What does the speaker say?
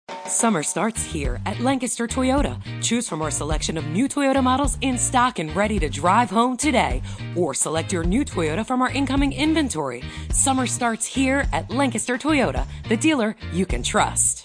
Summer starts here at Lancaster Toyota. Choose from our selection of new Toyota models in stock and ready to drive home today. Or select your new Toyota from our incoming inventory. Summer starts here at Lancaster Toyota, the dealer you can trust.